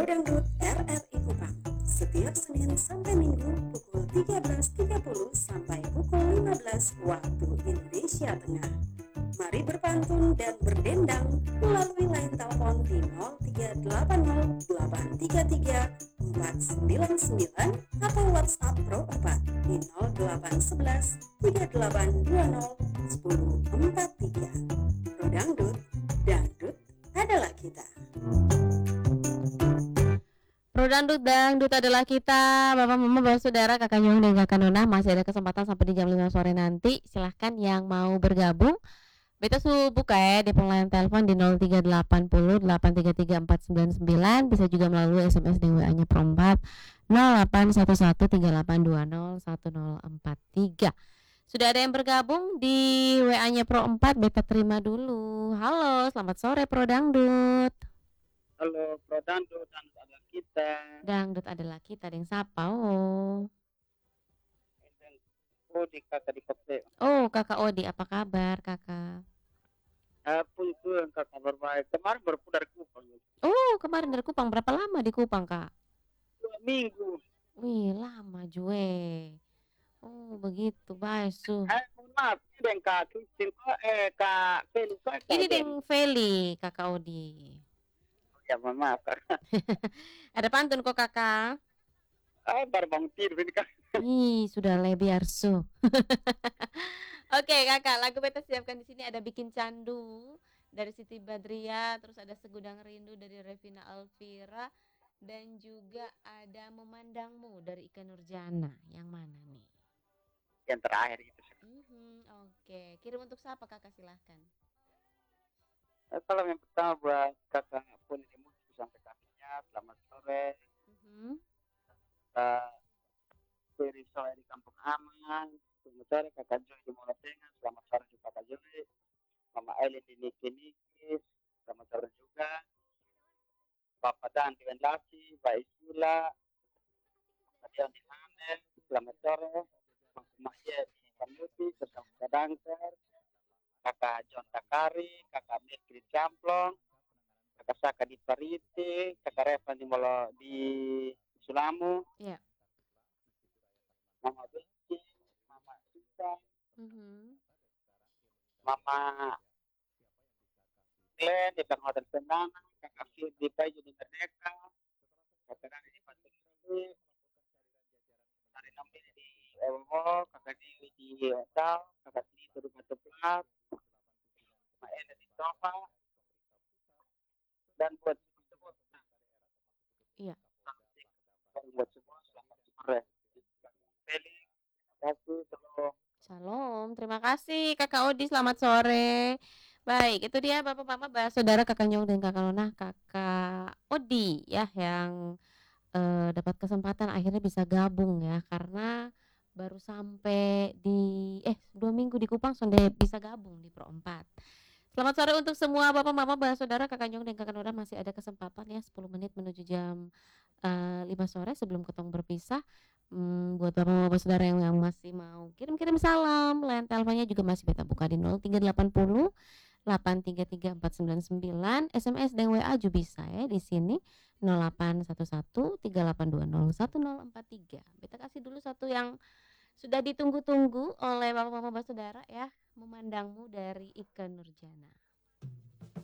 Dangdut RRI Kupang setiap Senin sampai Minggu pukul 13.30 sampai pukul 15 waktu Indonesia Tengah. Mari berpantun dan berdendang melalui line telepon di 0380833499 atau WhatsApp Pro 4 di 0811 3820 1043. Pro Dangdut, dangdut adalah kita. Pro Dangdut adalah kita. Bapak, Mama, Bapak, Saudara, Kakak Nyong dan Kakak Nona, masih ada kesempatan sampai di jam 5 sore nanti. Silahkan yang mau bergabung. Beta sudah buka ya di pelayanan telepon di 0380 833 499. Bisa juga melalui SMS dan WA-nya Pro 4 0811 3820 1043. Sudah ada yang bergabung di WA-nya Pro 4, Beta terima dulu. Halo, selamat sore Pro Dangdut. Halo, Pro Dangdut, dangdut adalah kita. Dangdut adalah kita, yang sapa. Oh, Di kakak di kopi. oh Kakak Odi, apa kabar Kakak? Pun itu yang kakak berbaik. Kemarin baru pulang dari Kupang. Oh, kemarin dari Kupang. Berapa lama di Kupang, Kak? 2 minggu. Wih, lama juga. Oh, begitu, baik. Mohon maaf, ini yang kak Christine kak Feli kok. Ini Deng Feli, Kakak Odi. Ya, mohon maaf kakak. Ada pantun kok, Kakak? Baru bangun tidur ini kak. Ih, sudah lebih arsu. Oke, Kakak, lagu beta siapkan di sini ada Bikin Candu dari Siti Badriah, terus ada Segudang Rindu dari Revina Alvira, dan juga ada Memandangmu dari Ika Nurjana. Yang mana nih? Yang terakhir itu. Oke, kirim untuk siapa Kakak, silahkan. Kalau yang pertama buat kakak pun di musik sampai kakinya, selamat sore. Dari sore di Kampung Aman, selamat sore kakak Joy di Mola Tengah, selamat sore juga kakak Joy. Mama Elin di Niki, selamat sore juga. Bapak Dan di Wendasi, Mbak Isula, Adian di Hanen, selamat sore. Mas Maya di Pamuti, bersama Kakak Dangker, Kakak John Takari, Kakak Mekri Camplong, Kakak Saka di Pariti, Kakak Revan di Sulamu, Iya. Mama Beki, Mama Sita, Mama Glenn di Hotel Pendana, Kakak Fir di Baju di Merdeka, Kakak Dani di Pasir dari Nambil di Ewo, Kakak Dewi di Hotel, Kakak Tito di Batu Plat, Mbak Ena di Sofa, dan buat semua. Iya. Buat semua selamat sore. Feli, kasih selalu. Shalom, terima kasih Kakak Odi, selamat sore. Baik, itu dia Bapak-Bapak, Bapak, Saudara, Kakak Nyong dan Kakak Nona, Kakak Odi ya yang dapat kesempatan akhirnya bisa gabung ya, karena baru sampai di 2 minggu di Kupang sudah bisa gabung di Pro 4. Selamat sore untuk semua Bapak, Mama, Bapak, Saudara, Kakak Nyong dan Kakak Nona. Masih ada kesempatan ya 10 menit menuju jam 5 sore sebelum ketemu berpisah. Buat Bapak-Bapak Saudara yang masih mau kirim-kirim salam, line teleponnya juga masih beta buka di 0380 833 499, SMS dan WA juga bisa ya di sini 0811 3820 1043. Beta kasih dulu satu yang sudah ditunggu-tunggu oleh Bapak-Bapak Saudara ya, Memandangmu dari Ika Nurjana.